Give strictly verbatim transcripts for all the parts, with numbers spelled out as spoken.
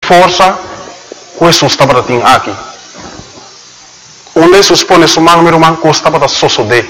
força que Jesus está para ter aqui. Onde Jesus põe sua mão, meu irmão, custa para sosodé.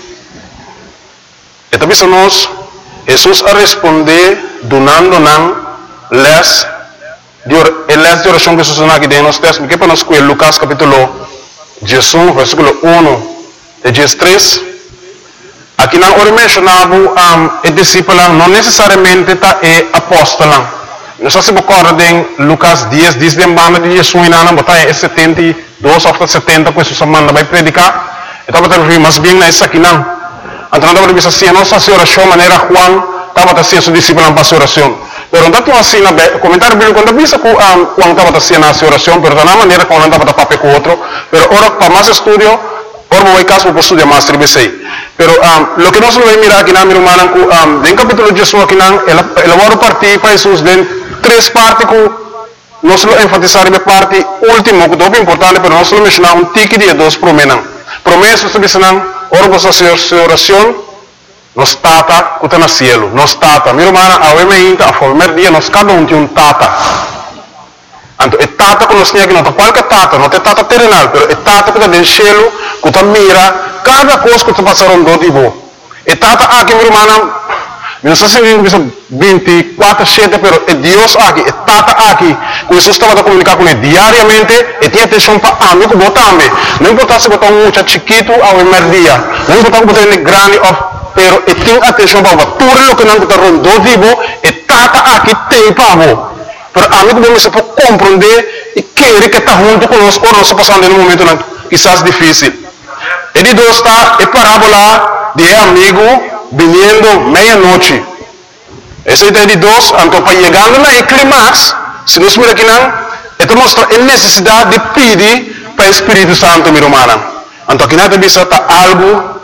E também nós, Jesus a responder, donando não, les de oração que Jesus aqui dentro, nós temos que para nós com Lucas capítulo dezoito, versículo um e dezesseis. Aqui não ora mencionava um, o discípulo não necessariamente tá é apóstolo. Não sei se você recorda em Lucas dez, diz de banda de Jesus e não botar é setenta e dois ou setenta que Jesus manda vai predicar. Então você vai mas bem nessa aqui não. Então não vai assim nossa oração maneira Juan estava fazendo seu discípulo para oração. Pero não tinha assim na comentário bíblico quando visa que Juan estava fazendo a oração, pero da maneira como não estava papel com outro. Pero ora para mais estudio, ora vai caso para estudar mais tribe sei. Pero um, lo que nós vamos mirar aqui na minha irmã, um, em capítulo de Jesus aqui não, ela ela vai partir para Jesus em três partes que nós vamos enfatizar na parte última que é importante, pero nós vamos mencionar um tique de dois promessas. Promessas que dizem, ora para fazer oração, nós tata que está no cielo, nós tata. Minha irmã, a hoje a primeiro dia nós cada um tem um tata. Então, é tata que nós temos aqui, não é qualquer tata, não é tata terrenal, mas é tata que está no cielo, que está mira cada coisa que está passando do tipo. É tata aqui, minha irmã, não sei se vinte e quatro sete, mas é Deus aqui, é tata aqui, que Jesus estava a comunicar com ele diariamente, e tinha atenção para a amigo também. Não importa se botar um muito chiquito ao primeiro dia, não importa se botar ele grande, pero e tem atenção para tudo o que não está rondando tipo, é tata aqui tem para você. Pero amigo bom se pode compreender e querer que está junto conosco ou nós passando em um momento não, quizás difícil. E de dois está a parábola de amigo vindo meia-noite. Essa é de dois, então para chegar na clímax, se nós miramos aqui não, então mostra a necessidade de pedir para o Espírito Santo, minha irmã. Então aqui nada disso está algo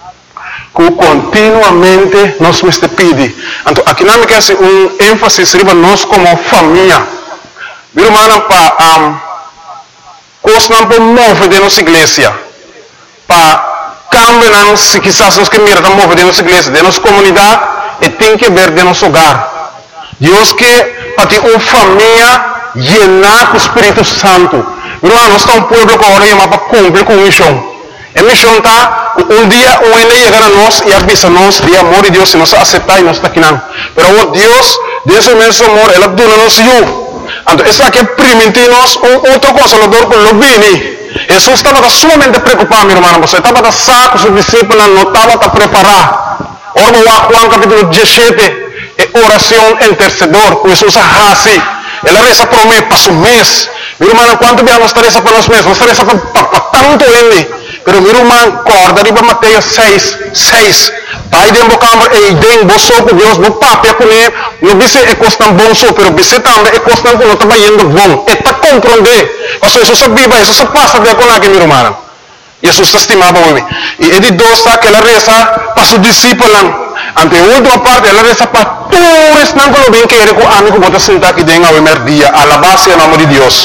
que continuamente nós temos que pedir. Então aqui não quer ser um ênfase sobre nós como família. Minha irmã, para um, coisas não podemos mover de nossa igreja. Para cambiar, se quizás nós queremos mover de nossa igreja, de nossa comunidade, e tem que ver de nosso hogar. Deus quer para ter uma família llena com o Espírito Santo. Minha irmã, nós estamos um povo que agora chama para cumprir com a missão. A missão está, um dia o ele chegar a nós e avisa nós de amor de Deus, se nós aceitar e nós está aqui não. Pero Deus, Deus é mesmo amor, Ele dona nos eu. Então, essa aqui é primitivos, um outro consolador que lo vini. Jesus estava sumamente preocupado, meu irmão, você estava a saco, os discípulos não estavam a preparar. Ora, Juan capítulo dezessete, é oração intercedor, que Jesus faz. Ela reza por mim, para o mês. Meu irmão, quanto bem nós reza para os meses? Nós reza para tanto ele. Pero meu irmão, corda de Mateus seis, seis. Pai de embocambre e de emboço com Deus, no papel com ele, não disse é costan bom só, pero disse também é costan que não está indo bom. É para compreender. Mas Jesus sabia, Jesus se passa de com aqui, meu irmão. Jesus estimava o homem. E ele doce que ela reza para os discípulos. Ante a última parte, ela reza para todos não que bem que ele com amigo bota sentar aqui dentro ao primeiro dia, a la base do nome de Deus.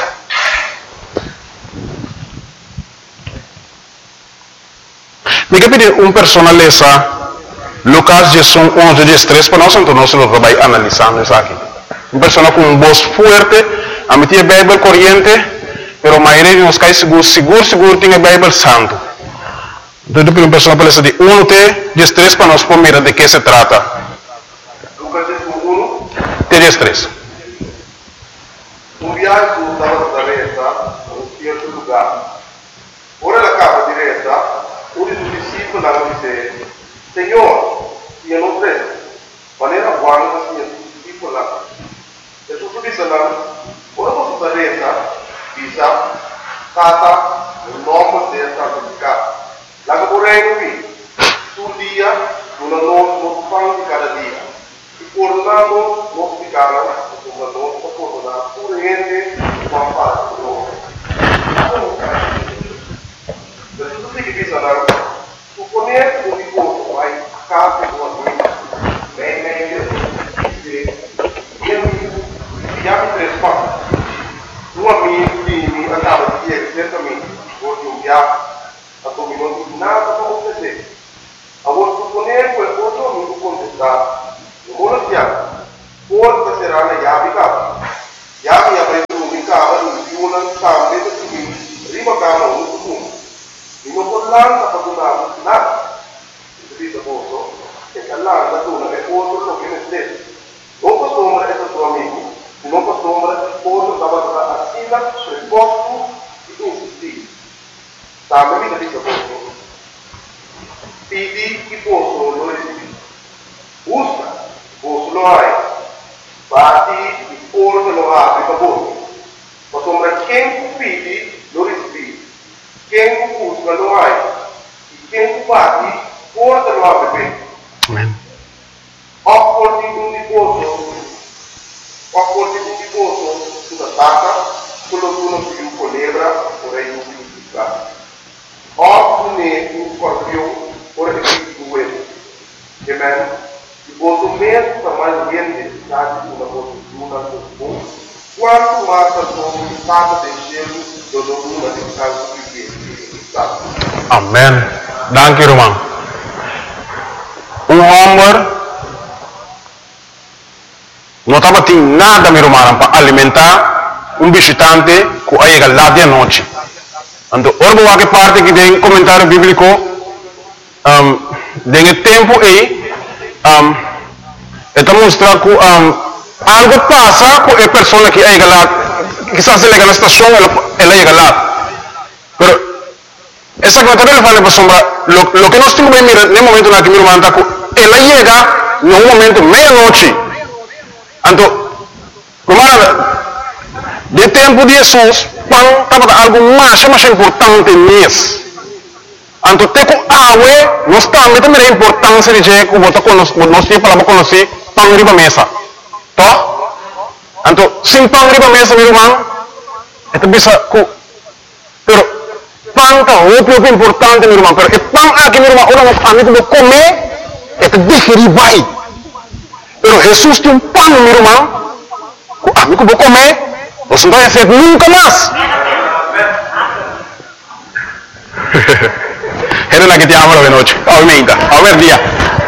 Me pedir uma personaleza Lucas dezoito, onze, dezesseis para nós, então nós vamos analisando isso aqui. Uma pessoa com uma voz forte, a meter a Bíblia corrente, mas a maioria de nós cai seguro, seguro, seguro, tem a Bíblia santo. Então, eu uma pessoa para de um até dezesseis para nós poder mirar de que se trata. Lucas dezoito, um até dezesseis. Um viaggio estava da reta a um certo lugar. Ora la capa di retta, uno dei discepoli disse: Senhor, io non credo, ma era buono che sia discepolo là. E su tutti sanno, ora posso sapere, bisa, kata, un nome del santificato. La che vorrei qui, sul dia, una non fanno di cada dia. E coronando, non spiegare, una non coronare, pure niente, ma fare con loro. Per tutti che bisogna supponere un riposo, vai a casa di una guida, beh, meglio, che abbiamo tre spazi. Un amico mi andava di ieri, certamente, oggi un viaggio, a cui non dico nada come se a voi supponere quel cosa non può contestare, non vuole piano, forse sarà una chiave casa, chiave avrete lang kapag-unabot na. Sabi sa puso, kaya lang natulang ay puso sa kinestes. Kung customer é seu amigo, se não customer, puso dapat na asila, resposto e insistir. Sabi mi sabi sa puso, pidi e puso lo recebi. Busca, puso lo hai. Bati e puso lo abre para puso. Customer, quem pidi, lo recebi. Quem busca lo hai. E quem bate, puso lo abre. Amen. Accordi un riposo, accordi un riposo sulla tacca, quello che uno più colebra, vorrei un più piccato. Oppure un scorpione, vorrei più due. Amen. Riposo mesmo para mais gente, sabe, uma coisa uma bom. Quanto mais a sua estado de gelo, do dono de casa que está. Amen. Dank je, Roman. Um homem não estava tendo nada, meu irmão, para alimentar um visitante que chega lá de noite. Então, orbo que parte que tem comentário bíblico, um, tem tempo aí, um, está mostrando que um, algo passa com a pessoa que chega lá, quizás ele chega na estação, ela, ela chega lá. Mas, essa que também fala para sombra, lo, lo que nós temos que mirar no momento na que meu irmão está, ela chega no momento meia-noite. Então, de tempo de Jesus, pão estava algo mais, mais importante mesmo. Então, tem que água, nós também temos a importância de dizer que nós temos para conhecer pão riba mesa. Tá? Então, sem pão riba mesa, meu irmão, é que bisa que, pero pão tá muito importante, meu irmão. Pero é pão aqui, meu irmão, orang kami tu comer, é que digerir vai. Pero Jesus tem um pão, meu irmão. A mim que vou comer, você não vai ser nunca mais. Era na que te amo de noite, obviamente, a ver dia.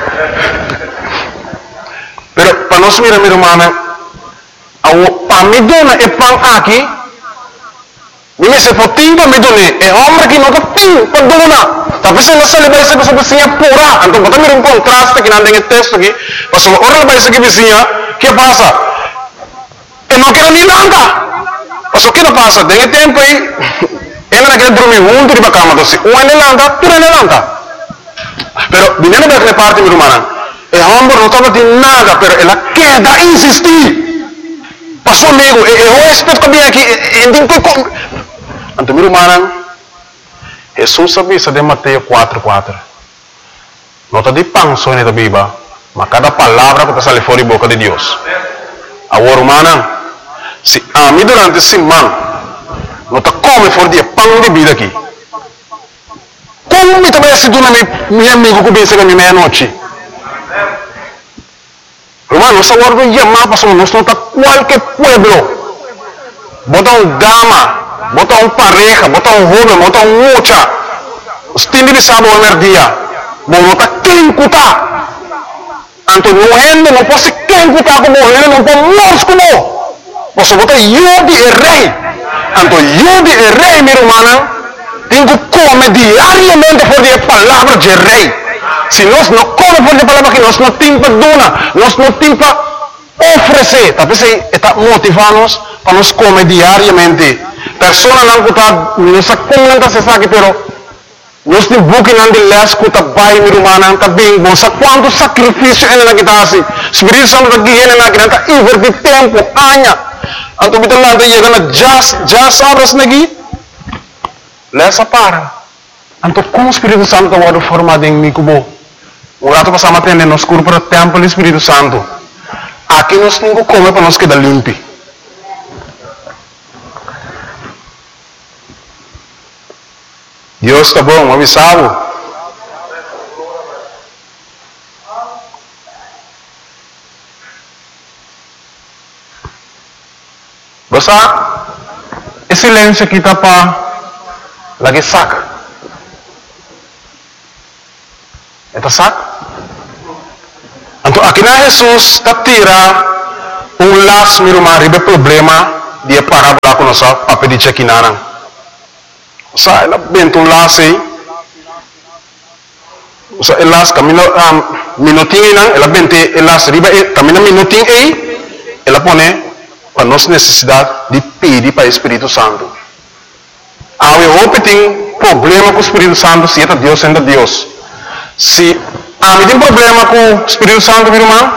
Pero para nós mirar, meu irmão, a mim dona é pão aqui. Mimi se poting pa me dona é homem que nunca tem para dona. Tapi se nós ele vai ser pessoa vizinha pura. Então, bota mir um contraste que não tem texto aqui. Mas o orang vai ser que vizinha, que passa? E não quero nem nada. Mas o que não passa? Tem tempo aí, ele não quer dormir junto de cama, doce. Um ele landa, tu ele landa. Pero vinendo daquela parte, meu irmão, é homem não estava de nada, pero ela quer dar insistir. Passou amigo, eu respeito que vem aqui, e tem que então, meu irmão, Jesus sabia de Mateus quatro, quatro. Não está de pão só na Bíblia, mas cada palavra que sai fora da boca de Deus. Agora, irmão, se a mim durante a semana, não está come fora de pão de vida aqui. Como me também se dona meu amigo que vem chegar na meia-noite? Irmão, nós agora vamos chamar para nós não está qualquer pueblo. Bota um gama. Bota um pareja, bota um jovem, bota um mucha. Os tindi de sábado ao dia. Bom, bota quem cuta. Então, não é, não pode ser quem cuta como ele, não pode nós como. Você bota Yudi e rei. Então, Yudi e rei, meu irmão, tem que comer diariamente por a palavra de rei. Se nós não comemos por a palavra que nós não temos para donar, nós não temos para oferecer. Talvez está motivando-nos para nós comer diariamente. Persona não está, não se comenta se sabe, pero nós temos buki não de les que está bem, meu irmão, não está bem bom. Sabe quanto sacrifício ele não está assim? Espírito Santo aqui ele não está invertir tempo, anos. Então kita lá dia kena jas jas abras lagi, lesa para. Então como Espírito Santo vai formar em mim kubo? O rato passamos tendo nos curso para templo Espírito Santo. Aqui nós temos que comer para nós quedar limpo. Deus está bom, avisado. Basta, esse silêncio aqui está para lagi saca. Está saca? Então, aqui na Jesus está tira um laço, meu irmão, ribe problema de parábola com nossa papel de chequinarang. Sa ela bento um laço aí, o sea, elas camino um, minutinho nan, ela vente elas riba camina minutinho aí, ela pone para nossa necessidade de pedir para o Espírito Santo. Há um tem problema com o Espírito Santo, se é Deus, é Deus. Se há um problema com o Espírito Santo, meu irmão,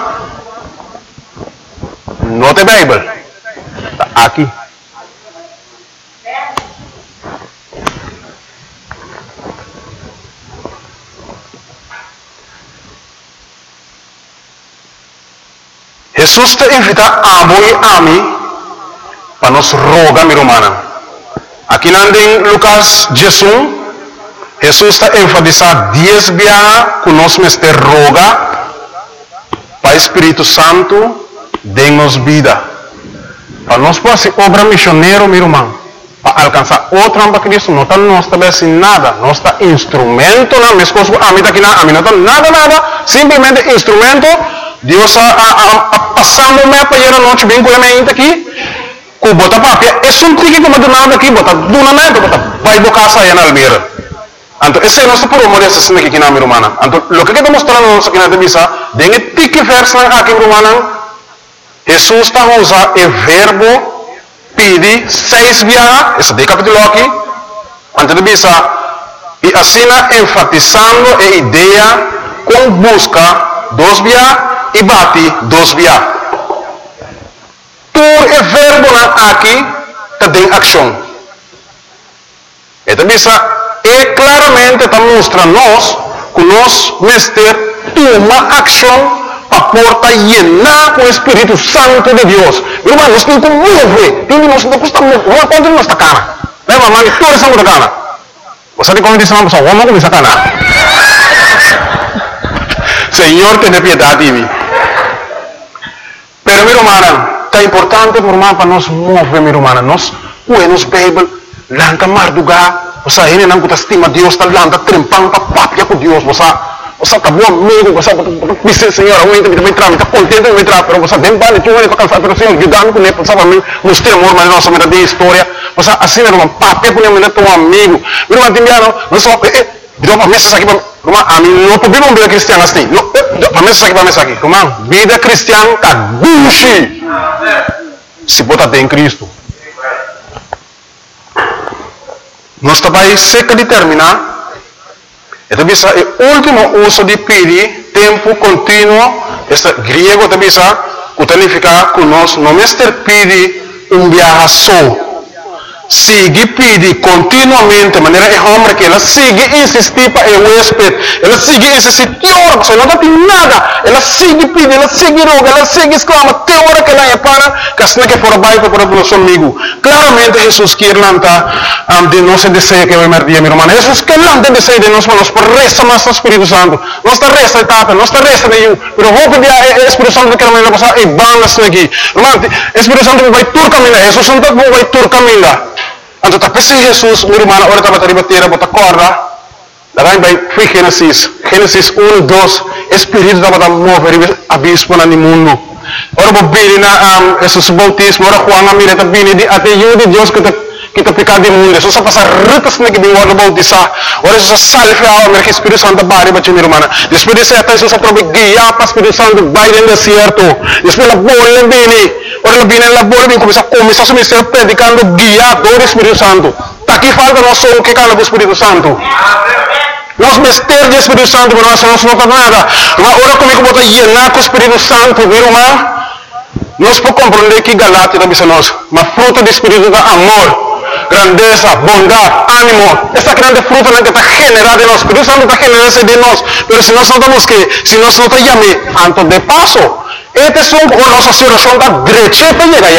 não tem Bíblia. Está aqui. Jesus te invita a amo e ami para nos rogar, meu irmão. Aqui em Lucas dezesseis, Jesus está enfatizando dez vezes que nós mestre roga para o Espírito Santo de-nos vida. Para nós poder ser obra missionária, meu irmão, para alcançar outra para Cristo, não está nós também sem nada, não está instrumento, não, minhas coisas, a mim está aqui, a mim não está nada, nada, simplesmente instrumento. Deus a passando me para ir a noite bem com a minha aqui, com bota papel, é só um tique que me dá nada aqui, bota do nada, bota vai bocar sair na almeira. Então esse é nosso problema essa cena aqui na minha irmã. Então o que está mostrando nós aqui na missa, dengue tique verso aqui minha irmã, Jesus está usando o verbo pedir seis vezes, esse de capítulo aqui, antes de missa, e assim enfatizando a ideia com busca dos vezes e bate dos vezes. Por o verbo aqui tem ação. Então, é claramente está mostrando nós que nós mestre toma ação para porta llenar com o Espírito Santo de Deus. Meu irmão, nós temos que mover. Nós não custa mover. Vamos quando nós está cara. Leva, mano, toda essa muda cara. Você tem como dizer uma pessoa, vamos começar a cara. Senhor, tenha piedade de mim. Pero, meu irmão, está importante por mais para nós mover, meu irmão. Nós, nos Bíblia, lanta mardugar. Você ainda não está estima Deus, está lanta trempando para papia com Deus. Você, você está bom amigo, você diz, Senhor, eu ainda me entrar, está contente de me entrar, mas você vem para tu ainda para cansar, mas Senhor, cuidando com ele, sabe, mim, nos temor, mas nossa vida de história. Você assim, meu irmão, papia com ele, teu amigo. Meu irmão, tem nós só, deu para mesa aqui, irmão, a mim não podemos vida cristiana assim. Para mesa aqui, para mesa aqui, irmão, vida cristiana está duche. Se botar em Cristo. Nós também cerca de terminar. Então, o último uso de pedir, tempo contínuo, este grego também significa que nós não mestre pedir um viaje só. Sigue pedir continuamente, de maneira é homem que ela sigue insistir para o huésped, ela sigue insistir, Senhor, você não tem nada, ela sigue pedir, ela sigue roga, ela sigue exclama, tem hora que ela é para, que assim que for baixo para o nosso amigo. Claramente Jesus quer lançar um, de nosso desejo que vai merdir, meu irmão. Jesus quer lançar o desejo de nós, mas por resta mais o Espírito Santo, não está resta etapa, não está resta nenhum, mas vou pedir ao Espírito Santo que ela vai passar e vamos aqui. Irmão, o Espírito Santo vai tur caminhar, Jesus Santo vai tur caminhar. Então, tapi si Jesus, meu irmão, agora estava a bater, bota corda. Daí vai, foi Gênesis. Gênesis um, dois, Espírito estava a mover abismo no mundo. Ora, vou vir na Jesus bautismo, ora, Juan, a mira, também, até eu de Deus que kita picar di mundo. Jesus a passar ritas na gibi wala bautizar. Ora Jesus salve a alma que Espírito Santo bari baci mi rumana. Espírito Santo Jesus a probe guia para Espírito Santo vai no deserto. Espírito bola bini. Ora la bini la bola bini começa a começar a ministrar predicando guia do Espírito Santo. Tá aqui falta nosso que cala do Espírito Santo. Nós mester de Espírito Santo, mas nós não faz nada. Mas ora comigo bota llenar com o Espírito Santo, viu, irmão? Nós podemos compreender que Galatia também são nós, mas fruta do Espírito é amor, grandeza, bondade, ânimo. Essa grande fruta não está generada em nós. O Espírito Santo está generando de nós. Mas se nós não estamos que, se nós não estamos chamando, antes de passo, este são a nossa situação da direita para chegar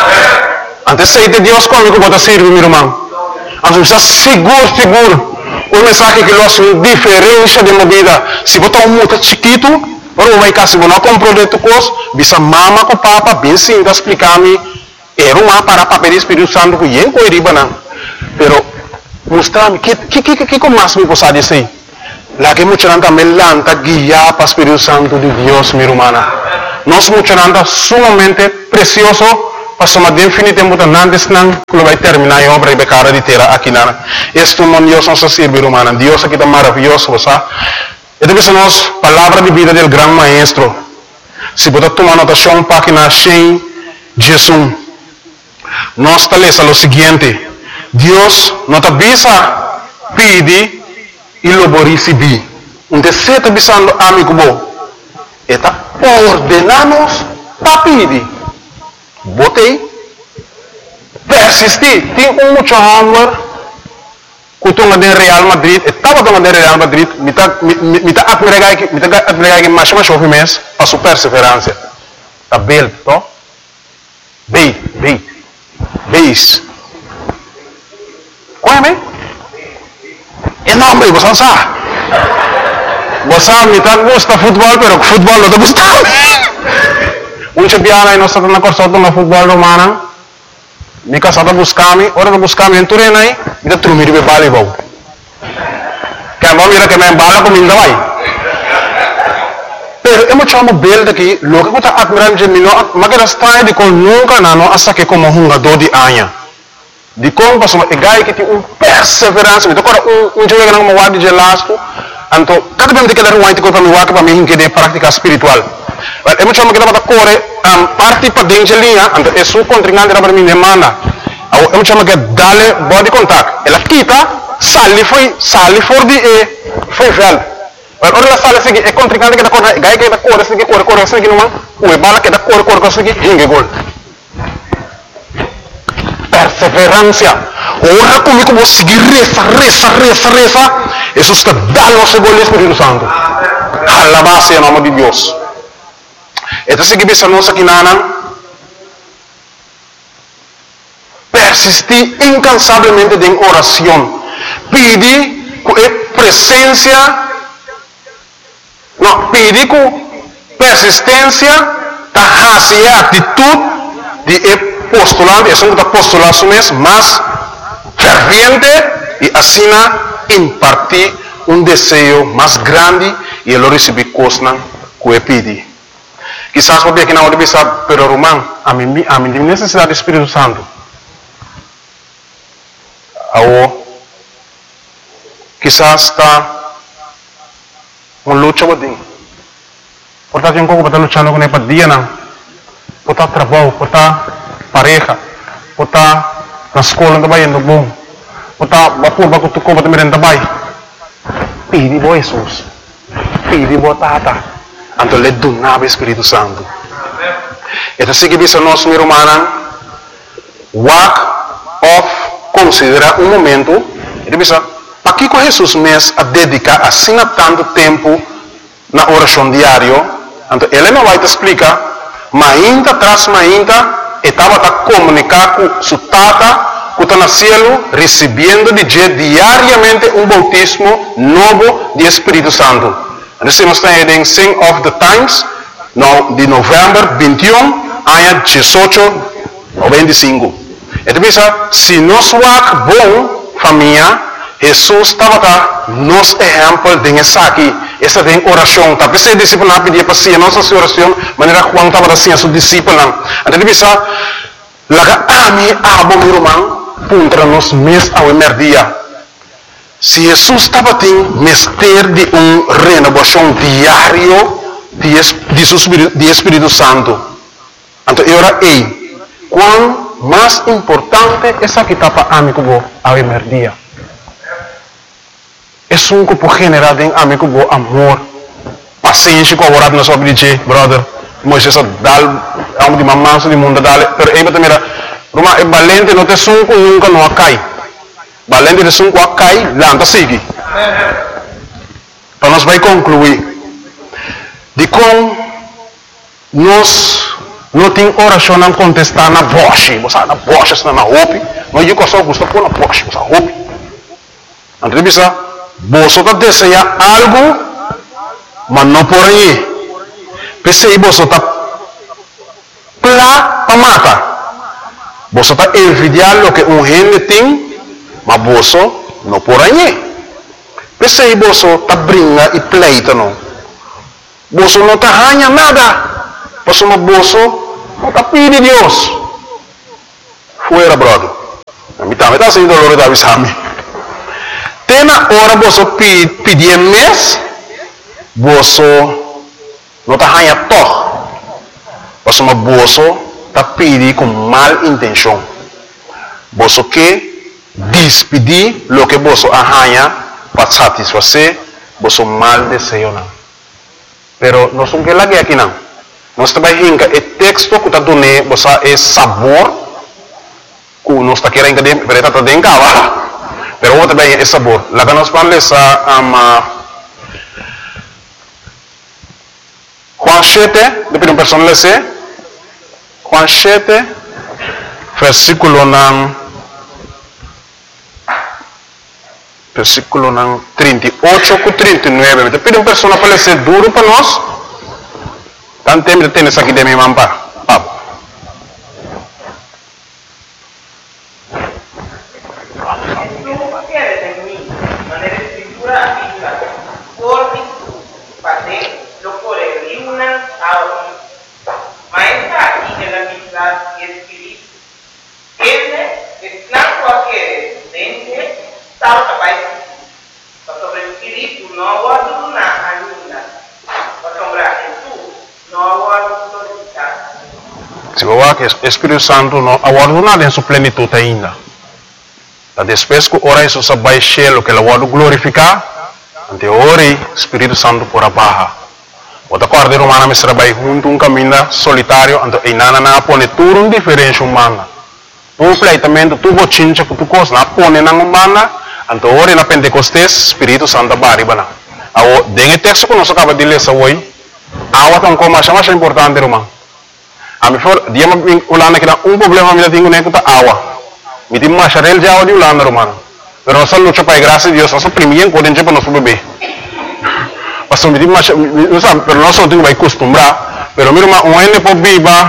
lá. Antes de Deus comigo bota servir, meu irmão. Antes está seguro, seguro. Um mensagem que nós temos diferença de uma vida. Se botar um muito chiquito, ou vai cá, se você não comprou dentro do curso, bisa mama com papa, bem sim, está explicar-me, era uma para papel do Espírito Santo, que eu não iria, não. Pero, mostrar-me, que que que que como mais me possa dizer? Lá que muita gente também lanta guiar para o Espírito Santo de Deus, minha irmã. Nós muita gente sumamente precioso, passamos definitivamente antes não, que vai terminar a obra e vai cara de terra aqui na. Este mundo Deus não se sirve, irmã. Deus aqui está maravilhoso, você. Esta es la palabra de vida del gran maestro. Si você tomar anotação, página cem, Jesus nos taleza lo siguiente: Deus nos avisa, pede e lo receber. Onde você está avisando, amigo, está ordenando para pedir. Botei, persistir. Tem um muito amor. Kutunga de Real Madrid, estava tunga de Real Madrid, mita mita admirar que mita admirar que mais mais ouve mês a sua perseverança. Tá bel, to? Bem, bem, beis. Qual é me? É nome, você não sabe. Você mita gosta futebol, pero futebol não te gusta. Um champion aí nós estamos na corção do futebol romano. Mika sata buscami, ora não buscami em turena aí, mita trumir be bale bau. Quer bom mira que me bala com minda vai. Pero eu me chamo bel daqui, logo que eu tá admirando de mim, mas que está de com nunca na no asa que como um jogador de anha. De como passou e gai que tem um perseverança, me toca um um jogo não mo de lasco, anto cada vez que dar um white para mim waka para mim que de prática espiritual. Mas eu me chamo que dá para correr um parte para dentro linha, anto é sua contrincante para mim demanda. Eu me chamo que dale body contact. Ela quita, sali foi, sali for de e foi velho. Mas ora ela sali seguir é contrincante que dá correr, gai que dá correr, seguir correr, correr seguir não, o bala que dá correr, correr seguir, hinge gol. Perseverança. Ora comigo vou seguir reza, reza, reza, reza. Isso está dando o seu gol Espírito Santo. Alabado seja o nome de Deus. Então se que bisa nossa quinana persistir incansavelmente em oração, pedir com presença, não, pedir com persistência, tahasia atitude de postulante, é um postulação mais ferviente e assim impartir um desejo mais grande e ele receber coisas que pedir. Quizás porque aqui na hora de pensar, pero Román, a mim, a mim tem necessidade do Espírito Santo. Ou quizás está uma luta com Deus. Portanto, tem como estar lutando com ele para dia não. Por estar trabalho, por estar pareja, por estar na escola também indo bom, por estar vapor para tu compra também também. Pede bo Jesus, pede bo Tata. Anto le donava o Espírito Santo. Então, se que bisa nós, meu irmão, walk off, considera um momento, ele bisa, para que com Jesus mesmo a dedicar assim tanto tempo na oração diária, então ele não vai te explicar, mas ainda atrás, mas ainda, estava a comunicar com sua tata, que está no céu, recebendo de diariamente um bautismo novo de Espírito Santo. Nós estamos em Sing of the Times, no, de novembro vinte e um, ano dezoito noventa e cinco. Então, se nós somos bom família, Jesus estava nos exemplo de essa aqui, essa de oração. Tapi se discípulo não pedia para si, nossa oração, maneira Juan estava assim a seu discípulo. Então, bisa, laga ami abo meu irmão, puntra nos mes ao emerdia. Se Jesus estava tendo mestre de uma renovação diária de, de, de Espírito Santo, então era aí, quão mais importante essa que está para amigo ao emerdia. É um que pode generar em amigo amor, paciência, colaborado na sua vida, brother. Moisés dá um de mamãe do mundo dale, pero aí também era, Roma é valente, não tem som que nunca não cai. Valente de som que cai, lanta sigue. Para nós vai concluir de como nós não tem oração não contestar na voz, você na voz, você na roupa, não é que só gosta pôr na voz, você roupa. Então bisa, você está desejando algo, mas não por aí. Pensei você está plá para matar. Você está envidiando o que um gente tem, mas você não por aí. Pensei você está brincando e pleita não. Você não está ganhando nada. Você não não está pedindo Deus. Fuera, brother. A mim também está sendo doloroso da visão. Tem na hora você pedir mês, boso não tá hanya toch. Boso uma boso tá pedir com mal intenção. Boso que despedir lo que boso arranha para satisfazer boso mal desejo não. Pero nós não quer lagi aqui não. Nós também hinga o texto que tá dando boso é sabor que nós tá querendo que bereta tá dentro lá. Pero outro também é sabor. Lá que nós falamos essa ama Juan sete, depois um personagem lese. Juan sete, versículo nan versículo nan trinta e oito com trinta e nove. Depois um personagem para ser duro para nós. Tanto tempo tem essa aqui de minha mampa. Papo. Se você que o Espírito Santo não aguarda em sua plenitude ainda. Depois que ora isso se vai cheio que ele vai glorificar, ante ora o Espírito Santo por abaixo. Outra coisa romana me trabalha junto um caminho solitário, ante e nana na pone tudo um diferente humana. Um pleitamento tu bochincha que tu cos na pone na humana, ante ora na Pentecostes Espírito Santo baribana. Ao dengue texto que nós acaba de ler hoje, awa tão como mais mais importante romano. A mim for dia me ulana que um problema me tenho nem que awa. Me tem mais charel já o de ulana romano. Pero nós luta para a graça de Deus, nós primeiro podemos para nosso bebê. Pastor me tem mais, não sabe, pero nós não temos que acostumbrar. Pero mira uma um ene por viva.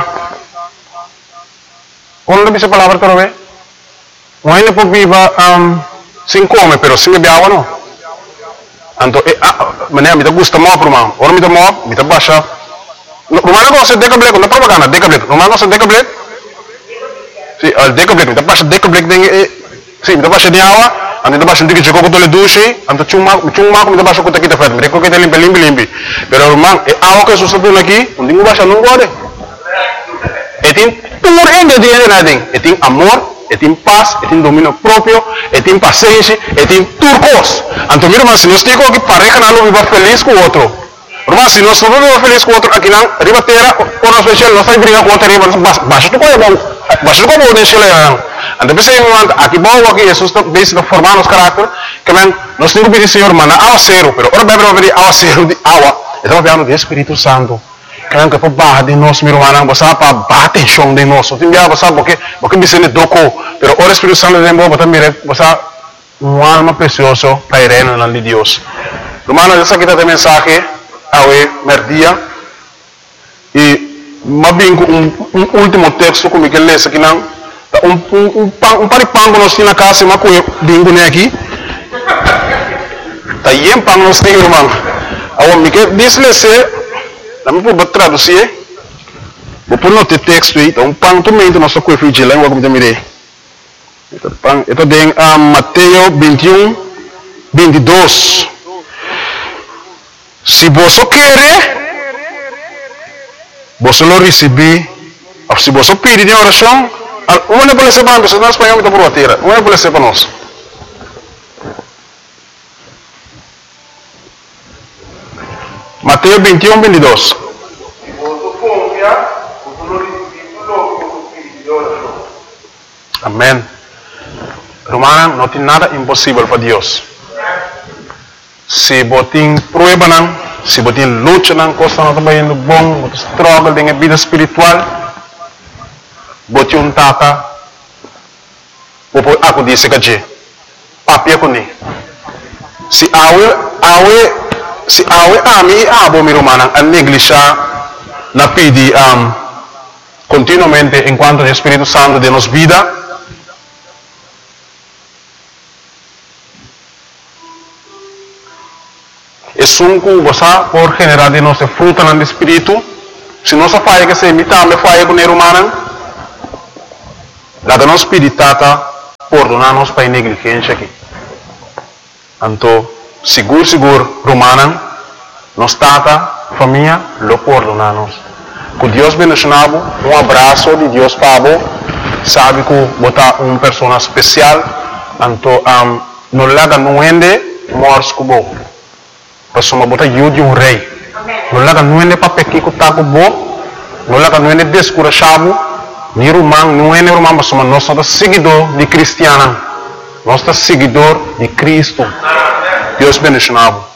Quando dice palavra para ver? Um ene por viva um sem come, pero sem beber água não. Então, maneira me dá gosto mal para mim. Ora me dá mal, me dá baixa. Romano não se deca black, não propaganda, deca black. Romano não se deca black. Sim, al deca black, me dá baixa deca black deng, sim, me dá baixa de água, ante dá baixa um tique com tole duche, ante chuma, chuma me dá baixa com taquita fat, me dá com que limpe limpe limpe. Pero romano, é água que sustentou aqui, não tem baixa não pode. E tem tudo ainda de nada, e tem amor. E tem paz, e tem domínio próprio, e tem paciência, e tem turcos. Então, meu irmão, se nós temos que pareja não viva feliz com o outro. Irmão, se nós não vivemos feliz com o outro, aqui não, riba terra, por nós especial, nós estamos brigando com o outro, riba, baixa tu coisa, baixa tu coisa, deixa ele. Então, pensa em um aqui bom, aqui Jesus está formando os caráteres, que nós temos que pedir, Senhor, manda água zero, pero ora bebe, vai pedir água zero de água. Estamos falando do Espírito Santo. Kaya que para barra de nós, meu irmão, você para bater chão de nós. Tem dia você porque porque me sente doco, pero o Espírito Santo de Deus, você mira, você uma alma preciosa para ir no nome de Deus. Irmão, essa aqui está a mensagem ao merdia e me vinco um, um último texto como que lê aqui não, um um um pão um paripango nós na casa, mas que vinco nem aqui. Tá aí pão nós tem, irmão. Ao me que diz lê Dami po ba traduzir? Vou pôr no texto aí, então pang tumento nosso coelho de língua como também. Então pang, ito din uh, Mateo vinte e um, vinte e dois. Se você quer, você lo receber. Se você pedir em oração, uma pode ser para nós, nós espanhol está por a terra. Uma pode ser para nós. Mateo vinte e um, vinte e dois. Amém. Romana, não tem nada impossível para Deus. Se você tem prueba, se você tem luta, costa não está indo bom, você struggle com a vida espiritual, você um tata, aku disse que papi aku ni. Se awe awe se awe ami abo mi romana a negligenciar na pedi um, continuamente enquanto o Espírito Santo de nos vida. Es un cosa por generar de nuestra fruta en el espíritu. Si no se falla que se imita, me falla con el humano. La de nos spiritata por donarnos para negligencia aquí. Anto, seguro, seguro, romana, Nos tata, família, lo perdonanos. Que Deus bendicionado, um abraço de Deus para sabe que botar uma pessoa especial, então um, não laga não ende mors kubo. Pessoa botar eu de um rei. Não laga não ende para pequeno que tá kubo, não laga não ende descurachado, ni rumang não ende rumang pessoa nós somos seguidor de cristiana, nós somos seguidor de Cristo. Deus bendicionado.